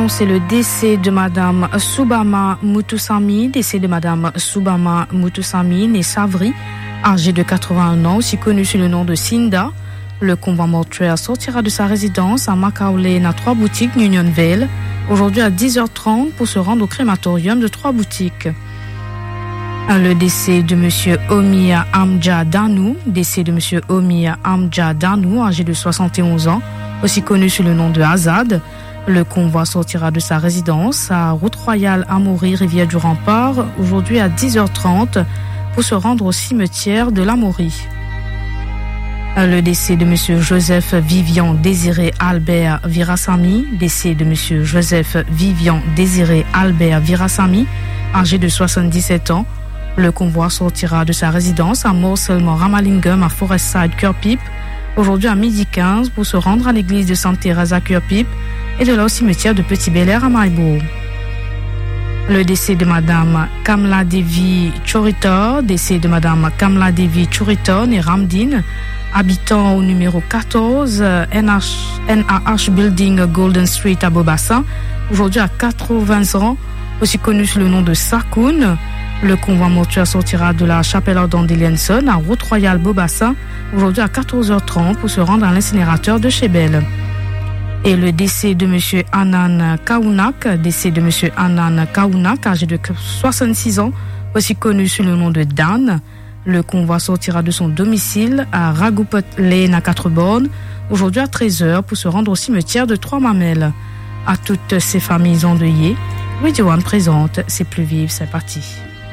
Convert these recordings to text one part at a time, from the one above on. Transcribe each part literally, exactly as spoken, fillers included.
C'est le décès de Madame Soubama Mutusami, décès de Madame Soubama Mutusami, née Savri, âgée de quatre-vingt-un ans, aussi connue sous le nom de Sinda. Le convoi mortuaire sortira de sa résidence à Macaulay, à Trois Boutiques, Unionville, aujourd'hui à dix heures trente pour se rendre au crématorium de Trois Boutiques. Le décès de Monsieur Omia Amja Danou, décès de Monsieur Omia Amja Danou, âgé de soixante et onze ans, aussi connu sous le nom de Azad. Le convoi sortira de sa résidence à Route Royale Amaury, Rivière du Rempart, aujourd'hui à dix heures trente pour se rendre au cimetière de l'Amaury. Le décès de Monsieur Joseph Vivian Désiré Albert Virasamy, décès de Monsieur Joseph Vivian Désiré Albert Virasamy, âgé de soixante-dix-sept ans. Le convoi sortira de sa résidence à Morcellement Ramalingam à Forestside Curpip, aujourd'hui à midi quinze pour se rendre à l'église de Sainte-Thérèse à Curpip et de là au cimetière de Petit Bel-Air à Maïbourg. Le décès de Madame Kamla Devi Choritor, décès de Madame Kamla Devi Choritor, née Ramdin, habitant au numéro quatorze N A H Building Golden Street à Bobassa, aujourd'hui à quatre-vingts ans, aussi connu sous le nom de Sakoun. Le convoi mortuaire sortira de la chapelle d'Andelienson à Route Royale Bobassa, aujourd'hui à quatorze heures trente pour se rendre à l'incinérateur de Chebel. Et le décès de Monsieur Anan Kaounak, décès de Monsieur Anan Kaounak, âgé de soixante-six ans, aussi connu sous le nom de Dan. Le convoi sortira de son domicile à Ragoupot Lane à Quatre-Bornes, aujourd'hui à treize heures pour se rendre au cimetière de Trois-Mamelles. À toutes ces familles endeuillées, Radio One présente C'est plus vivre, c'est parti.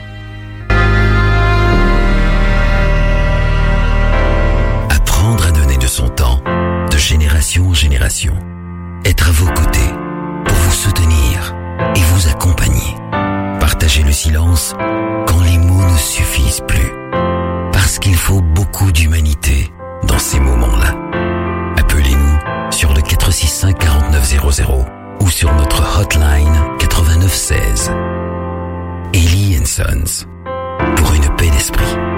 Apprendre à donner de son temps, de génération en génération. Être à vos côtés, pour vous soutenir et vous accompagner. Partager le silence quand les mots ne suffisent plus. Parce qu'il faut beaucoup d'humanité dans ces moments-là. Appelez-nous sur le quatre six cinq quarante-neuf zéro zéro ou sur notre hotline quatre-vingt-neuf seize. Ellie and Sons, pour une paix d'esprit.